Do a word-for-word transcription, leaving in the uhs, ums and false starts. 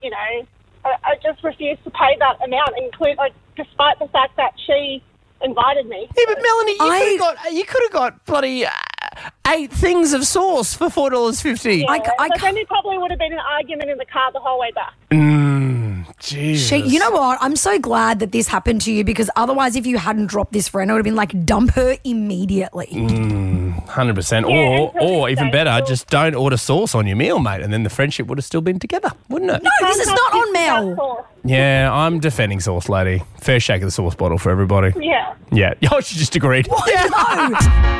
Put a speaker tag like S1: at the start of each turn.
S1: you know, I, I just refused to pay that amount, include like, despite the fact that she invited me.
S2: Yeah, but Melanie, you
S3: I-
S2: could have got you could have got bloody uh, eight things of sauce for four dollars fifty.
S1: Yeah,
S3: I c- I
S1: so
S3: c-
S1: then it probably would have been an argument in the car the whole way back.
S2: Mm, Jesus.
S3: She, you know what? I'm so glad that this happened to you, because otherwise, if you hadn't dropped this friend, I would have been like, dump her immediately.
S2: one hundred percent.
S1: Yeah,
S2: Or,
S1: and so
S2: or
S1: this
S2: even
S1: day
S2: better,
S1: still-
S2: just don't order sauce on your meal, mate, and then the friendship would have still been together, wouldn't it?
S3: No, this is not on Mel.
S1: Sauce.
S2: Yeah, I'm defending sauce, lady. Fair shake of the sauce bottle for everybody.
S1: Yeah.
S2: Yeah. Oh, she just agreed.
S3: No.